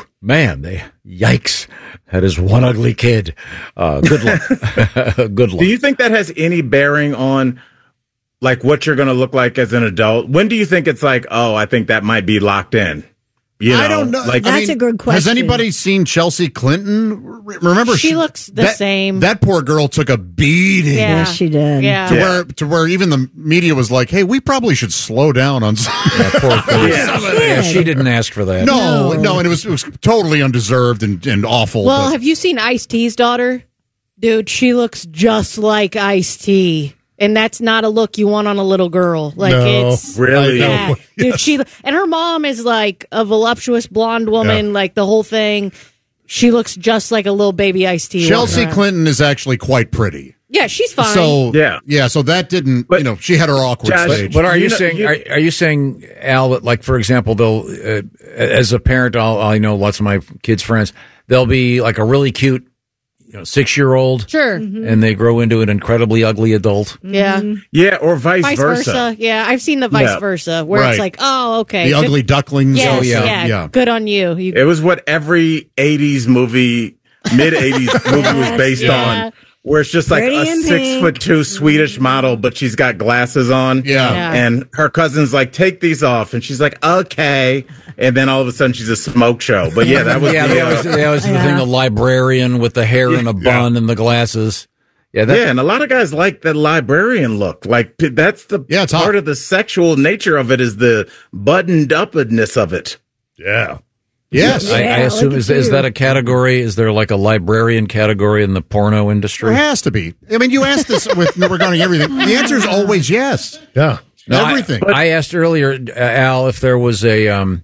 S9: Yikes! That is one ugly kid. Good luck. Good luck.
S4: Do you think that has any bearing on like what you're going to look like as an adult? When do you think it's like, oh, I think that might be locked in?
S7: I don't know.
S3: Like, that's a good question.
S7: Has anybody seen Chelsea Clinton? Remember,
S11: she looks the same.
S7: That poor girl took a beating.
S3: Yeah, yes, she did.
S11: Yeah.
S7: To where even the media was like, "Hey, we probably should slow down on."
S9: Poor thing. She didn't ask for that.
S7: No, and it was totally undeserved and awful.
S11: Well, have you seen Ice-T's daughter? Dude, she looks just like Ice-T. And that's not a look you want on a little girl. Like, it's
S4: really,
S11: yeah. Dude, and her mom is like a voluptuous blonde woman, like the whole thing. She looks just like a little baby Ice-T.
S7: Chelsea Clinton is actually quite pretty.
S11: Yeah, she's fine.
S7: So so that didn't, she had her awkward stage.
S9: But are you saying, are you saying, Al, that like, for example, they'll, as a parent, I know lots of my kids' friends, they'll be like a really cute 6-year-old.
S11: Sure.
S9: And they grow into an incredibly ugly adult.
S11: Yeah.
S4: Yeah, or vice versa.
S11: Yeah, I've seen the vice versa, where it's like, oh, okay.
S7: The ugly ducklings.
S11: Yes, yeah. Good on you.
S4: It was what every 80s movie, mid-80s movie was based on. Where it's just like a 6'2" Swedish model, but she's got glasses on.
S7: Yeah.
S4: And her cousin's like, take these off. And she's like, okay. And then all of a sudden she's a smoke show. But yeah, that was
S9: that was the thing, the librarian with the hair in a bun and the glasses. Yeah,
S4: and a lot of guys like the librarian look. Like, that's the part of the sexual nature of it, is the buttoned upness of it.
S7: Yeah. Yes.
S9: I assume, is that a category? Is there like a librarian category in the porno industry?
S7: There has to be. I mean, you asked this regarding everything. The answer is always yes.
S4: Yeah.
S7: No, everything.
S9: I asked earlier, Al, if there was a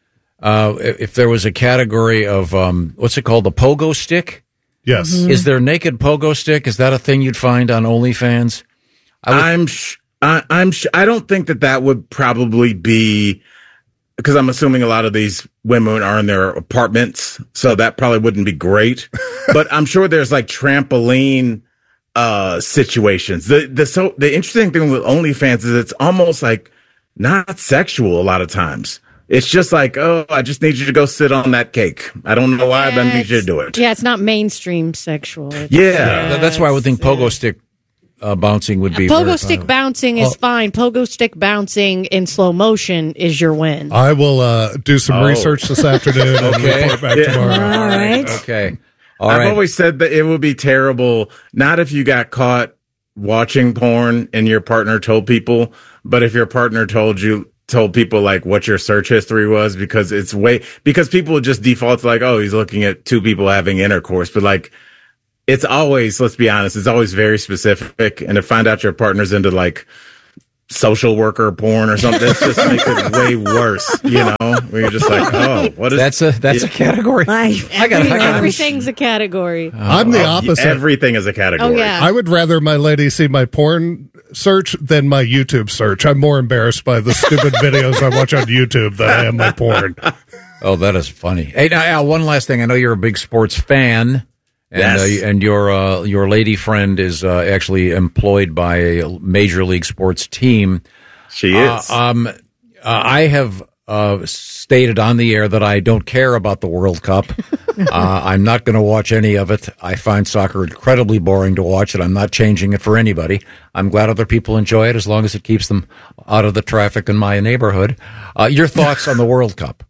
S9: category of what's it called, the pogo stick?
S24: Yes.
S9: Mm-hmm. Is there a naked pogo stick? Is that a thing you'd find on OnlyFans?
S4: I don't think that would probably be, because I'm assuming a lot of these women are in their apartments, so that probably wouldn't be great. But I'm sure there's like trampoline situations. The interesting thing with OnlyFans is it's almost like not sexual a lot of times. It's just like, oh, I just need you to go sit on that cake. I don't know why, but I need you to do it.
S11: Yeah, it's not mainstream sexual.
S9: That's why I would think pogo stick bouncing would be
S11: pogo stick bouncing is fine. Pogo stick bouncing in slow motion is your win.
S6: I will do some research this afternoon and report back tomorrow.
S3: All right.
S9: Okay.
S4: I've always said that it would be terrible, not if you got caught watching porn and your partner told people, but if your partner told people like what your search history was, because people would just default to like, oh, he's looking at two people having intercourse, but like, it's always, let's be honest, it's always very specific. And to find out your partner's into like social worker porn or something, that just makes it way worse, you know? Where you're just like, oh, what is
S9: that's a category.
S11: Everything's a category.
S6: I'm the opposite.
S4: Everything is a category.
S11: Oh, yeah.
S6: I would rather my lady see my porn search than my YouTube search. I'm more embarrassed by the stupid videos I watch on YouTube than I am my porn.
S9: Oh, that is funny. Hey, now, Al, one last thing. I know you're a big sports fan.
S4: Yes.
S9: And your lady friend is actually employed by a major league sports team.
S4: She is.
S9: I have stated on the air that I don't care about the World Cup. I'm not going to watch any of it. I find soccer incredibly boring to watch, and I'm not changing it for anybody. I'm glad other people enjoy it as long as it keeps them out of the traffic in my neighborhood. Your thoughts on the World Cup?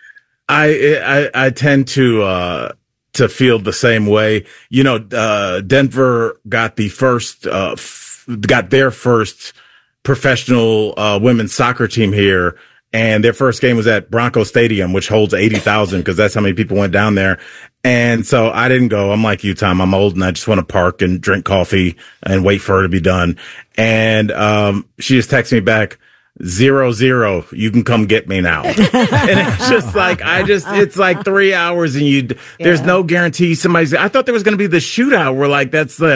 S4: I tend to feel the same way. You know, Denver got their first professional women's soccer team here, and their first game was at Bronco Stadium, which holds 80,000 because that's how many people went down there. And so I didn't go. I'm like you, Tom. I'm old and I just want to park and drink coffee and wait for her to be done. And she just texted me back, 0-0, you can come get me now. And it's just like, it's like 3 hours and there's no guarantee I thought there was going to be the shootout where like,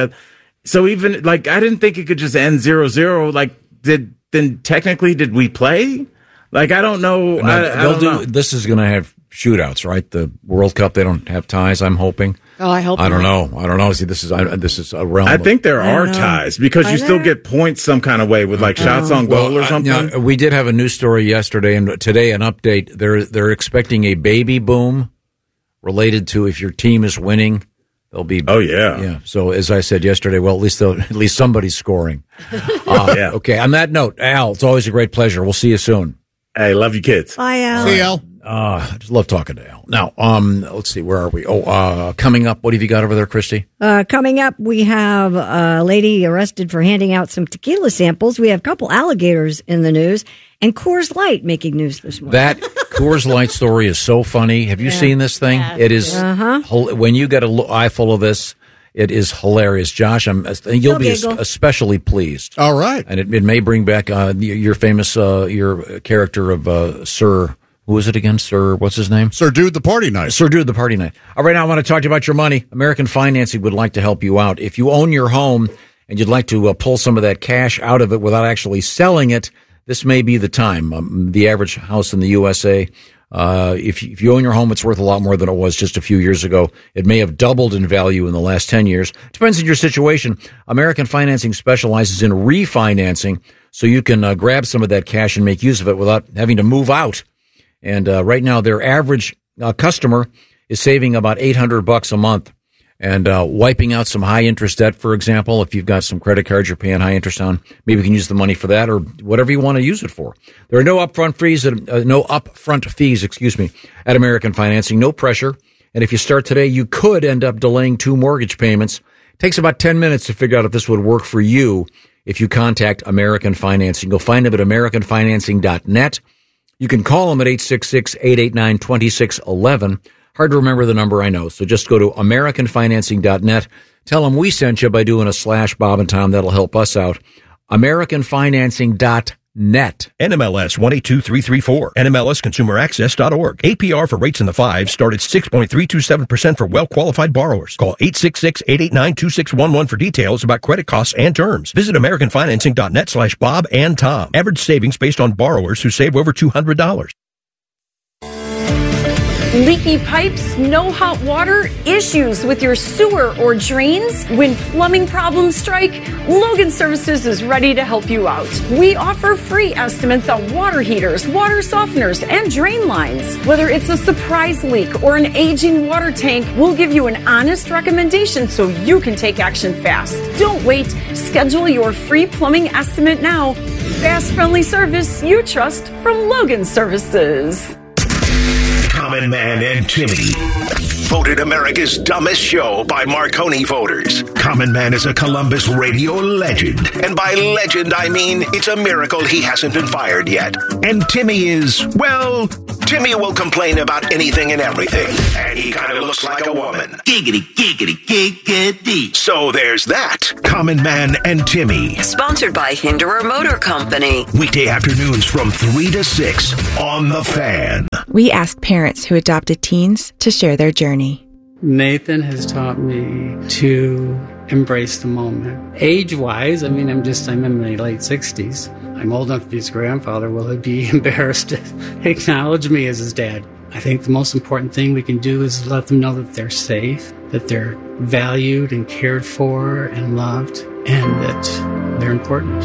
S4: so even like, I didn't think it could just end 0-0. Like, did we play? Like, I don't know.
S9: This is going to have shootouts, right? The World Cup, they don't have ties, I'm hoping.
S11: Oh, I hope.
S9: I don't know. See, this is a realm.
S4: I think there are ties because you still get points some kind of way with like shots on goal or something.
S9: We did have a news story yesterday, and today an update. They're expecting a baby boom related to if your team is winning, they'll be.
S4: Oh yeah,
S9: yeah. So as I said yesterday, well, at least somebody's scoring. Yeah. Okay. On that note, Al, it's always a great pleasure. We'll see you soon.
S4: Hey, love you, kids.
S3: Bye, Al.
S6: See you, Al.
S9: I just love talking to Al. Now, let's see, where are we? Coming up, what have you got over there, Christy?
S3: Coming up, we have a lady arrested for handing out some tequila samples. We have a couple alligators in the news, and Coors Light making news this morning.
S9: That Coors Light story is so funny. Have you seen this thing?
S11: Yeah.
S9: It is, when you get an eye full of this, it is hilarious. Josh, you'll be especially pleased.
S7: All right.
S9: And it may bring back your famous, your character of Sir... Who is it again? Sir, what's his name?
S7: Sir Dude the Party Night.
S9: Sir Dude the Party Night. All right, now I want to talk to you about your money. American Financing would like to help you out. If you own your home and you'd like to pull some of that cash out of it without actually selling it, this may be the time. The average house in the USA, if you own your home, it's worth a lot more than it was just a few years ago. It may have doubled in value in the last 10 years. Depends on your situation. American Financing specializes in refinancing, so you can grab some of that cash and make use of it without having to move out. And right now, their average customer is saving about $800 a month and wiping out some high interest debt. For example, if you've got some credit cards you're paying high interest on, maybe you can use the money for that or whatever you want to use it for. There are no upfront fees, at American Financing. No pressure. And if you start today, you could end up delaying 2 mortgage payments. It takes about 10 minutes to figure out if this would work for you if you contact American Financing. You'll find them at AmericanFinancing.net. You can call them at 866-889-2611. Hard to remember the number, I know. So just go to AmericanFinancing.net. Tell them we sent you by doing a /Bob and Tom. That'll help us out. AmericanFinancing.net.
S8: NMLS 182334. NMLSConsumerAccess.org. APR for rates in the 5s start at 6.327% for well-qualified borrowers. Call 866-889-2611 for details about credit costs and terms. Visit AmericanFinancing.net /Bob and Tom. Average savings based on borrowers who save over $200.
S10: Leaky pipes, no hot water, issues with your sewer or drains? When plumbing problems strike, Logan Services is ready to help you out. We offer free estimates on water heaters, water softeners, and drain lines. Whether it's a surprise leak or an aging water tank, we'll give you an honest recommendation so you can take action fast. Don't wait. Schedule your free plumbing estimate now. Fast, friendly service you trust from Logan Services.
S5: Common Man and Timmy. Voted America's dumbest show by Marconi voters. Common Man is a Columbus radio legend. And by legend, I mean it's a miracle he hasn't been fired yet. And Timmy is, well, Timmy will complain about anything and everything. And he kind of looks like a woman. Giggity, giggity, giggity. So there's that. Common Man and Timmy.
S2: Sponsored by Hinderer Motor Company.
S5: Weekday afternoons from 3 to 6 on The Fan.
S13: We asked parents who adopted teens to share their journey.
S14: Nathan has taught me to embrace the moment. Age-wise, I'm in my late 60s. I'm old enough to be his grandfather. Will he be embarrassed to acknowledge me as his dad? I think the most important thing we can do is let them know that they're safe, that they're valued and cared for and loved, and that they're important.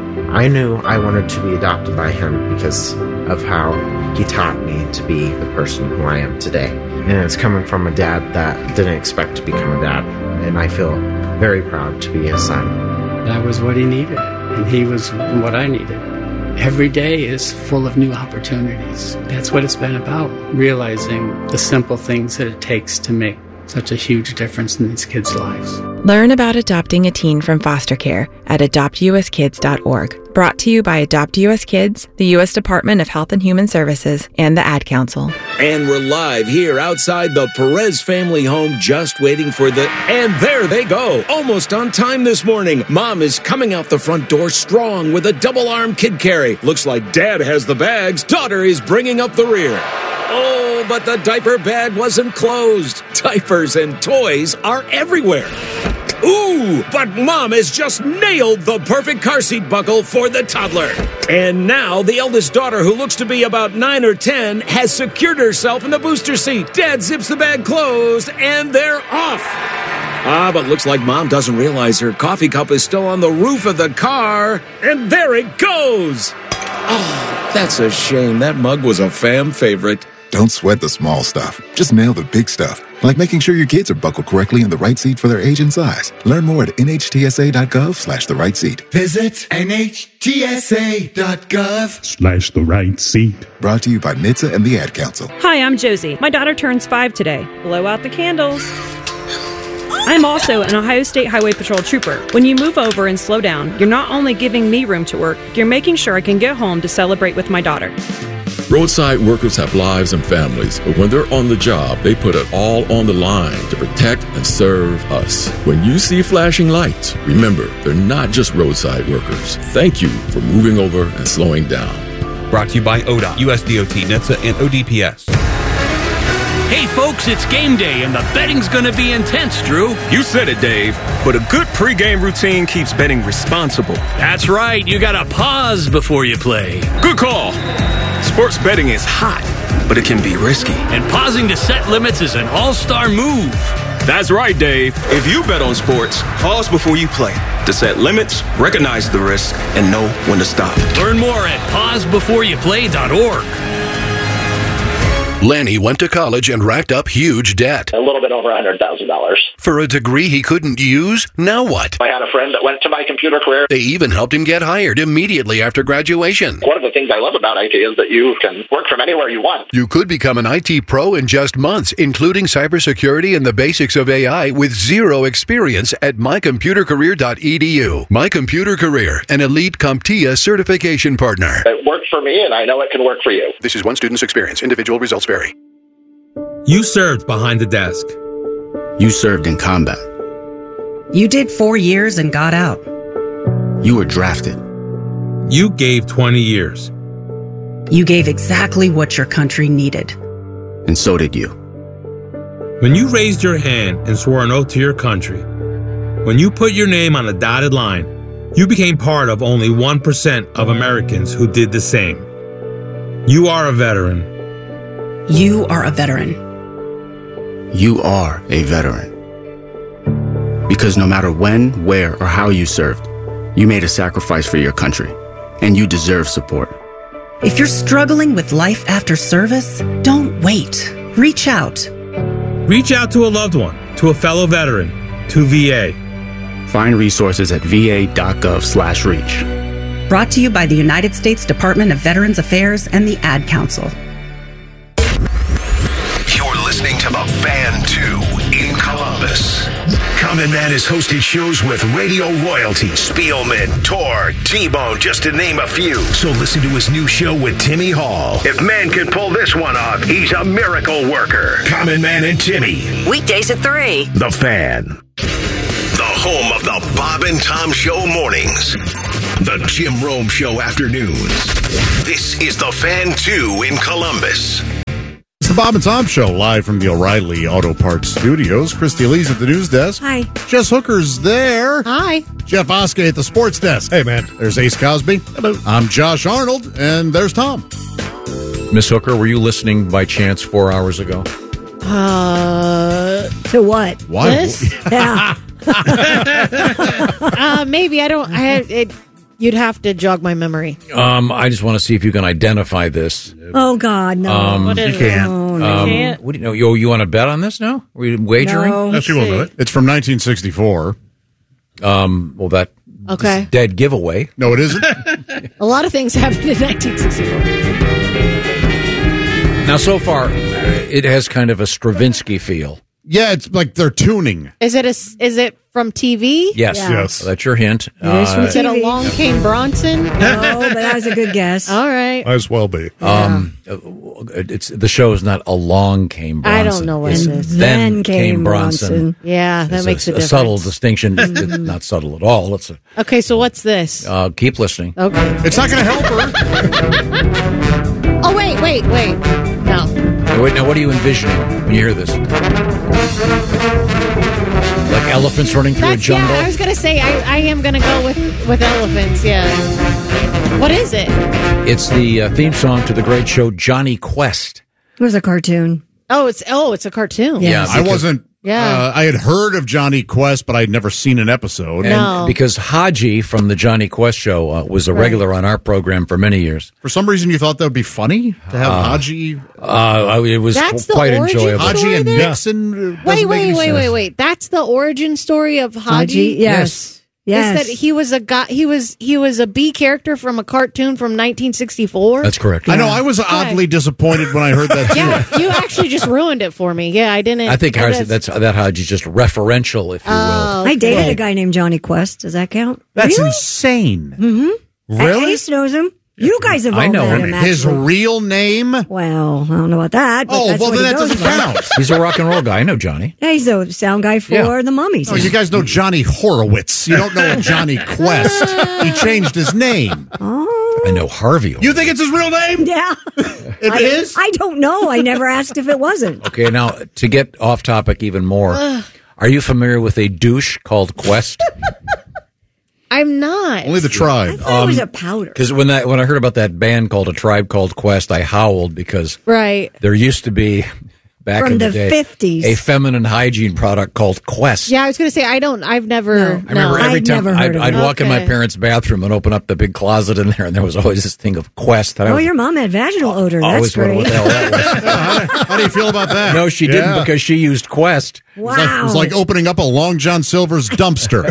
S15: I knew I wanted to be adopted by him because of how he taught me to be the person who I am today. And it's coming from a dad that didn't expect to become a dad. And I feel very proud to be his son.
S14: That was what he needed, and he was what I needed. Every day is full of new opportunities. That's what it's been about, realizing the simple things that it takes to make such a huge difference in these kids' lives.
S13: Learn about adopting a teen from foster care at adoptuskids.org. Brought to you by Adopt US Kids, the U.S. Department of Health and Human Services, and the Ad Council.
S16: And we're live here outside the Perez family home, just waiting for the... And there they go, almost on time this morning. Mom is coming out the front door strong with a double-arm kid carry. Looks like Dad has the bags. Daughter is bringing up the rear. Oh, but the diaper bag wasn't closed. Diapers and toys are everywhere. Ooh, but Mom has just nailed the perfect car seat buckle for the toddler. And now the eldest daughter, who looks to be about 9 or 10, has secured herself in the booster seat. Dad zips the bag closed, and they're off. But looks like Mom doesn't realize her coffee cup is still on the roof of the car. And there it goes. Oh, that's a shame. That mug was a fam favorite.
S17: Don't sweat the small stuff. Just nail the big stuff, like making sure your kids are buckled correctly in the right seat for their age and size. Learn more at nhtsa.gov/the right seat.
S1: Visit nhtsa.gov/the right seat.
S17: Brought to you by NHTSA and the Ad Council.
S27: Hi, I'm Josie. My daughter turns 5 today. Blow out the candles. I'm also an Ohio State Highway Patrol trooper. When you move over and slow down, you're not only giving me room to work, you're making sure I can get home to celebrate with my daughter.
S28: Roadside workers have lives and families, but when they're on the job, they put it all on the line to protect and serve us. When you see flashing lights, remember, they're not just roadside workers. Thank you for moving over and slowing down.
S29: Brought to you by ODOT, USDOT, NHTSA, and ODPS.
S30: Hey folks, it's game day and the betting's gonna be intense, Drew.
S31: You said it, Dave, but a good pregame routine keeps betting responsible.
S30: That's right, you gotta pause before you play.
S31: Good call. Sports betting is hot, but it can be risky.
S30: And pausing to set limits is an all-star move.
S31: That's right, Dave. If you bet on sports, pause before you play to set limits, recognize the risk, and know when to stop.
S30: Learn more at pausebeforeyouplay.org.
S18: Lanny went to college and racked up huge debt.
S32: A little bit over $100,000.
S18: For a degree he couldn't use? Now what?
S32: I had a friend that went to My Computer Career.
S18: They even helped him get hired immediately after graduation.
S32: One of the things I love about IT is that you can work from anywhere you want.
S18: You could become an IT pro in just months, including cybersecurity and the basics of AI with zero experience at mycomputercareer.edu. My Computer Career, an elite CompTIA certification partner.
S32: It worked for me, and I know it can work for you.
S18: This is one student's experience. Individual results vary.
S33: You served behind the desk.
S34: You served in combat.
S35: You did 4 years and got out.
S34: You were drafted.
S33: You gave 20 years.
S35: You gave exactly what your country needed.
S34: And so did you.
S33: When you raised your hand and swore an oath to your country, when you put your name on a dotted line, you became part of only 1% of Americans who did the same. You are a veteran.
S35: You are a veteran.
S34: You are a veteran. Because no matter when, where, or how you served, you made a sacrifice for your country, and you deserve support.
S35: If you're struggling with life after service, don't wait. Reach out.
S33: Reach out to a loved one, to a fellow veteran, to VA.
S34: Find resources at va.gov/reach.
S35: Brought to you by the United States Department of Veterans Affairs and the Ad Council.
S5: You're listening to The Fan 2 in Columbus. Common Man has hosted shows with radio royalty, Spielman, Tor, T-Bone, just to name a few. So listen to his new show with Timmy Hall. If man can pull this one off, he's a miracle worker. Common Man and Timmy.
S2: Weekdays at 3.
S5: The Fan. The home of the Bob and Tom Show mornings. The Jim Rome Show afternoons. This is The Fan 2 in Columbus.
S3: It's the Bob and Tom Show, live from the O'Reilly Auto Parts Studios. Christy Lee's at the news desk.
S4: Hi.
S3: Jess Hooker's there.
S4: Hi.
S3: Jeff Oskey at the sports desk. Hey, man. There's Ace Cosby. Hello. I'm Josh Arnold, and there's Tom.
S6: Miss Hooker, were you listening by chance 4 hours ago?
S4: To what?
S3: Why?
S4: This? Yeah. Maybe. You'd have to jog my memory.
S6: I just want to see if you can identify this.
S4: Oh, God, no.
S3: What is it?
S4: No, can't.
S6: What do you know? You want to bet on this now? Are you wagering?
S4: No.
S3: Yes, you will know it. It's from 1964.
S6: Well, that
S4: Okay.
S6: dead giveaway.
S3: No, it isn't.
S4: A lot of things happened in 1964.
S6: Now, so far, it has kind of a Stravinsky feel.
S3: Yeah, it's like they're tuning.
S4: Is it from TV?
S6: Yes.
S4: Yeah.
S3: Yes.
S6: That's your hint.
S4: Is it Along Came Bronson?
S7: No, but that was a good guess.
S4: All right.
S3: Might as well be.
S6: It's the show is not Along Came Bronson.
S4: I don't know what
S6: It's
S4: it is.
S6: Then Came Bronson.
S4: Yeah, that
S6: It's
S4: makes a difference.
S6: subtle distinction. It's not subtle at all. It's
S4: Okay, so what's this?
S6: keep listening.
S4: Okay.
S3: It's not going to help her.
S4: Oh, wait. No.
S6: Wait, now what are you envisioning when you hear this? Like elephants running through a jungle?
S4: Yeah, I was going to say, I am going to go with elephants, yeah. What is it?
S6: It's the theme song to the great show Johnny Quest.
S7: It was a cartoon.
S4: Oh, it's a cartoon.
S6: Yeah,
S3: I wasn't.
S4: Yeah.
S3: I had heard of Johnny Quest, but I'd never seen an episode.
S6: And because Haji from the Johnny Quest show was a regular on our program for many years.
S3: For some reason, you thought that would be funny to have Haji.
S6: It was
S4: That's the
S6: quite
S4: origin
S6: enjoyable.
S3: Haji and
S4: there?
S3: Nixon.
S4: Wait. That's the origin story of Haji?
S7: Yes. Yes.
S4: Is that he was a guy? He was a B character from a cartoon from 1964.
S6: That's correct.
S3: I know. I was oddly disappointed when I heard that.
S4: Yeah, you actually just ruined it for me. Yeah, I didn't.
S6: I think that Haji's just referential, if you will.
S7: I dated a guy named Johnny Quest. Does that count?
S3: That's insane.
S7: Mm-hmm.
S3: Really?
S7: Ace knows him. You guys have all
S6: I know
S7: met
S6: him.
S7: him.
S3: His
S7: actually.
S3: real name?
S7: Well, I don't know about that. But that's
S3: well,
S7: what
S3: then
S7: he
S3: that
S7: goes
S3: doesn't
S7: by.
S3: count.
S6: He's a rock and roll guy. I know Johnny.
S7: Yeah, he's the sound guy for the Mummies.
S3: Oh, you guys know Johnny Horowitz. You don't know a Johnny Quest. He changed his name.
S7: Oh.
S6: I know Harvey.
S3: You think it's his real name?
S7: Yeah.
S3: It is?
S7: I don't know. I never asked if it wasn't.
S6: Okay, now to get off topic even more, are you familiar with a douche called Quest?
S4: I'm not.
S3: Only the Tribe.
S7: I thought it was a powder.
S6: Because when I heard about that band called A Tribe Called Quest, I howled because
S4: Right.
S6: there used to be back
S7: From
S6: in the
S7: the
S6: day
S7: 50s.
S6: a feminine hygiene product called Quest.
S4: Yeah, I was going to say I've never.
S6: I remember every
S7: I'd
S6: time
S7: never heard of
S6: I'd
S7: it.
S6: walk in my
S4: Okay.
S6: parents' bathroom and open up the big closet in there, and there was always this thing of Quest. That I
S7: Oh,
S6: was
S7: your mom had vaginal odor. That's
S6: always wondered
S7: great.
S6: what the hell that was.
S3: How do you feel about that?
S6: No, she didn't because she used Quest.
S7: Wow.
S3: It was like opening up a Long John Silver's dumpster.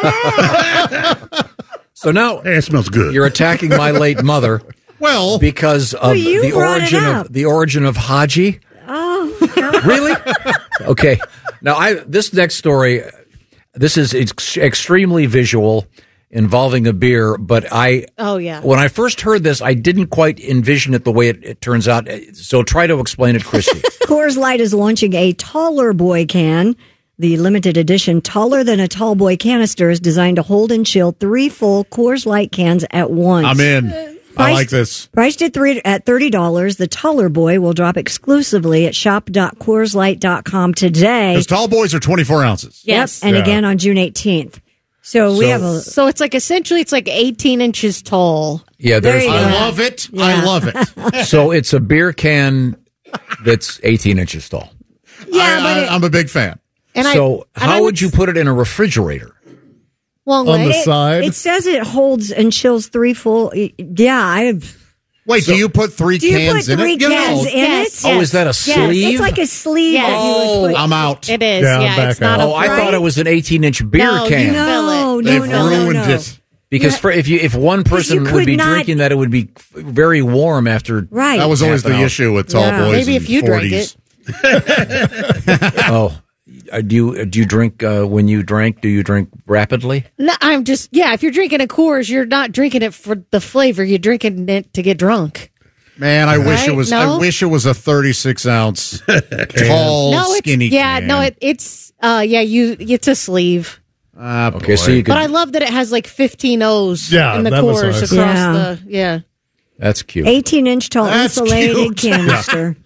S6: So now
S3: Hey, it smells good.
S6: you're attacking my late mother
S3: Well,
S6: because of
S7: you
S6: the
S7: brought it up.
S6: origin of Haji.
S7: Oh,
S6: Really? Okay. Now, this next story, this is extremely visual, involving a beer. But
S4: Oh yeah.
S6: when I first heard this, I didn't quite envision it the way it turns out. So try to explain it, Christy.
S7: Coors Light is launching a Taller Boy can. The limited edition Taller Than a Tall Boy canister is designed to hold and chill 3 full Coors Light cans at once.
S3: I'm in. I like this.
S7: Priced at $30, the Taller Boy will drop exclusively at shop.coorslight.com today.
S3: Because tall boys are 24 ounces.
S4: Yes.
S7: Yep, and
S3: Yeah.
S7: again on June 18th. So we have a...
S4: So it's like essentially it's like 18 inches tall.
S6: Yeah,
S7: There you go.
S3: I love it. I love it.
S6: So it's a beer can that's 18 inches tall.
S7: Yeah,
S3: I'm a big fan.
S6: How would you put it in a refrigerator?
S4: Long
S3: On
S4: way.
S3: the side?
S7: It says it holds and chills 3 full. Yeah,
S3: Wait, do you put 3 cans in it?
S7: Do you put 3 cans in it?
S6: Oh, is that a sleeve?
S7: It's like a sleeve.
S4: Yes.
S7: That you would put.
S3: I'm out.
S4: It is.
S3: Yeah, I'm
S4: Yeah,
S3: back
S4: it's not
S3: out.
S4: a
S6: I thought it was an 18-inch beer can.
S7: No,
S3: They've ruined it.
S6: Because if one person would be drinking that, it would be very warm after.
S7: Right.
S3: That was always
S6: half an
S3: the
S6: hour.
S3: issue with tall boys.
S4: Maybe if you drank
S3: 40s.
S4: it.
S6: Oh, do you drink when you drink? Do you drink rapidly?
S4: No, I'm just if you're drinking a Coors, you're not drinking it for the flavor. You're drinking it to get drunk.
S3: Man, I wish it
S4: Right?
S3: was.
S4: No?
S3: I wish it was a 36-ounce tall, skinny can.
S4: It's it's a sleeve.
S6: Okay, so you could.
S4: But I love that it has like 15 O's
S3: Yeah,
S4: in the
S3: that was
S4: Coors
S3: nice.
S4: across the
S6: That's cute.
S7: 18-inch tall
S3: That's
S7: insulated
S3: cute.
S7: canister.